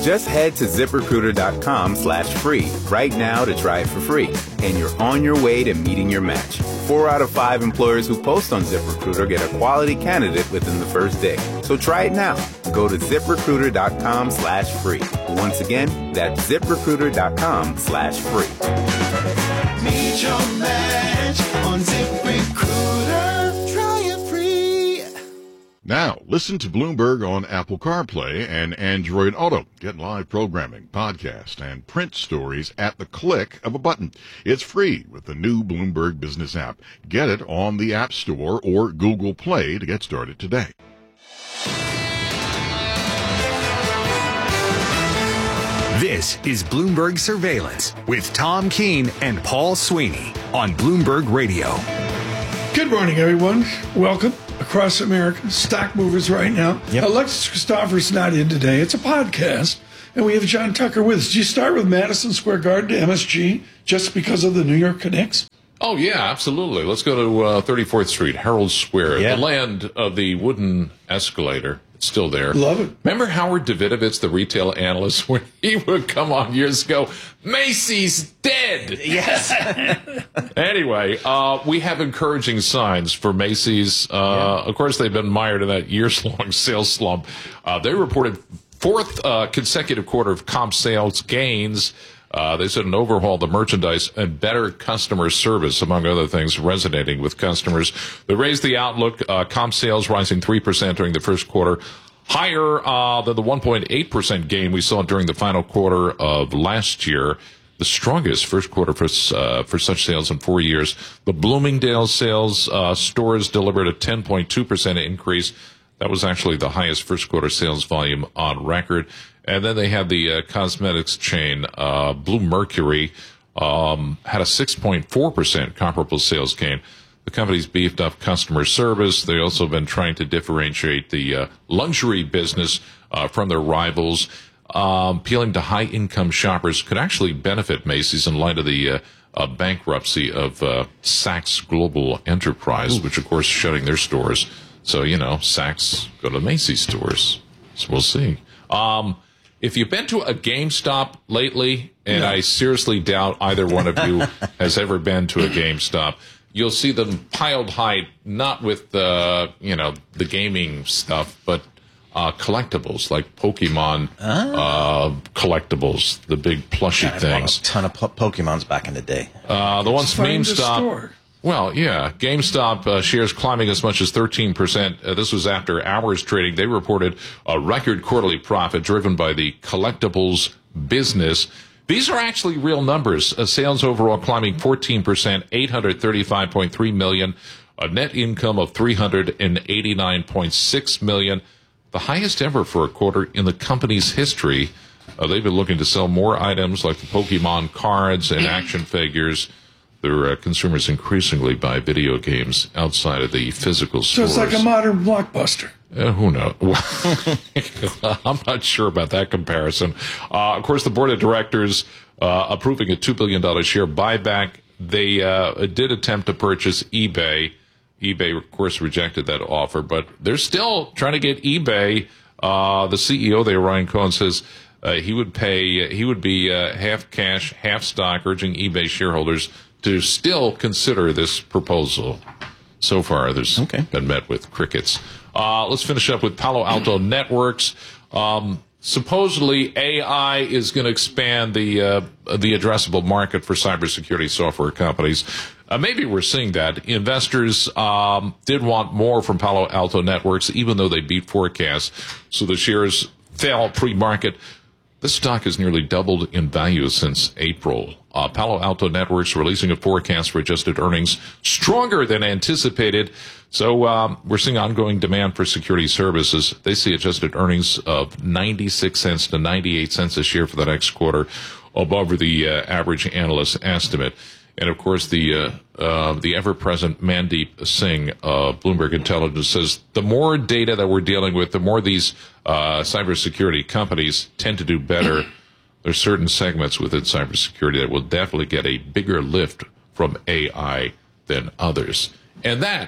Just head to ZipRecruiter.com/free right now to try it for free. And you're on your way to meeting your match. 4 out of 5 employers who post on ZipRecruiter get a quality candidate within the first day. So try it now. Go to ZipRecruiter.com/free. Once again, that's ZipRecruiter.com/free. Meet your match on ZipRecruiter. Try it free. Now, listen to Bloomberg on Apple CarPlay and Android Auto. Get live programming, podcast, and print stories at the click of a button. It's free with the new Bloomberg Business app. Get it on the App Store or Google Play to get started today. This is Bloomberg Surveillance with Tom Keene and Paul Sweeney on Bloomberg Radio. Good morning, everyone. Welcome across America. Stock movers right now. Yep. Alexis Christopher's not in today. It's a podcast. And we have John Tucker with us. Do you start with Madison Square Garden to MSG just because of the New York Knicks? Oh, yeah, absolutely. Let's go to 34th Street, Herald Square, Yeah. the land of the wooden escalator. It's still there. Love it. Remember Howard Davidovitz, the retail analyst, when he would come on years ago, Macy's dead. Yes. Anyway, we have encouraging signs for Macy's. Of course, they've been mired in that years-long sales slump. They reported fourth consecutive quarter of comp sales gains. They said an overhaul of the merchandise and better customer service, among other things, resonating with customers. They raised the outlook, comp sales rising 3% during the first quarter, higher than the 1.8% gain we saw during the final quarter of last year, the strongest first quarter for such sales in 4 years. The Bloomingdale's sales stores delivered a 10.2% increase. That was actually the highest first quarter sales volume on record. And then they had the cosmetics chain, Bluemercury, had a 6.4% comparable sales gain. The company's beefed up customer service. They also been trying to differentiate the luxury business from their rivals. Appealing to high-income shoppers could actually benefit Macy's in light of the bankruptcy of Saks Global Enterprise, which, of course, is shutting their stores. So, Saks go to Macy's stores. So we'll see. If you've been to a GameStop lately, and I seriously doubt either one of you has ever been to a GameStop, you'll see them piled high, not with the gaming stuff, but collectibles like Pokemon collectibles, the big plushy things. A ton of Pokemons back in the day. The ones from Find a GameStop. store. Well, yeah, GameStop shares climbing as much as 13%. This was after hours trading. They reported a record quarterly profit driven by the collectibles business. These are actually real numbers. Sales overall climbing 14%, $835.3 million. A net income of $389.6 million. The highest ever for a quarter in the company's history. They've been looking to sell more items like the Pokemon cards and action figures. Their consumers increasingly buy video games outside of the physical stores. So it's like a modern Blockbuster. Who knows? I'm not sure about that comparison. Of course, the board of directors approving a $2 billion share buyback. They did attempt to purchase eBay. eBay, of course, rejected that offer, but they're still trying to get eBay. The CEO there, Ryan Cohen, says he would be half cash, half stock, urging eBay shareholders to still consider this proposal. So far, there's been met with crickets. Let's finish up with Palo Alto Networks. Supposedly, AI is going to expand the addressable market for cybersecurity software companies. Maybe we're seeing that. Investors did want more from Palo Alto Networks, even though they beat forecasts. So the shares fell pre-market. The stock has nearly doubled in value since April. Palo Alto Networks releasing a forecast for adjusted earnings stronger than anticipated. So we're seeing ongoing demand for security services. They see adjusted earnings of 96 cents to 98 cents a share for the next quarter, above the average analyst estimate. And, of course, the ever-present Mandeep Singh of Bloomberg Intelligence says the more data that we're dealing with, the more these cybersecurity companies tend to do better. There's certain segments within cybersecurity that will definitely get a bigger lift from AI than others. And that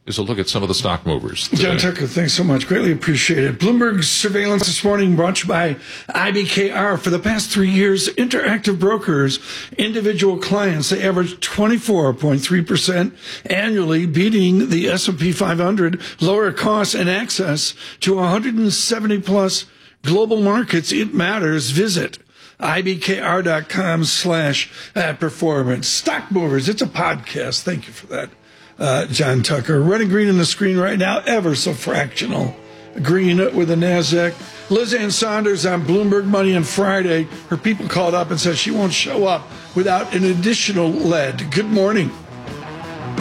is a look at some of the stock movers today. John Tucker, thanks so much. Greatly appreciated. Bloomberg Surveillance this morning brought to you by IBKR. For the past 3 years, Interactive Brokers, individual clients, they averaged 24.3% annually, beating the S&P 500, lower costs and access to 170-plus global markets. It matters. Visit IBKR.com/performance. Stock Movers, it's a podcast. Thank you for that. John Tucker. Running green on the screen right now, ever so fractional. Green with the NASDAQ. Liz Ann Saunders on Bloomberg Money on Friday. Her people called up and said she won't show up without an additional lead. Good morning.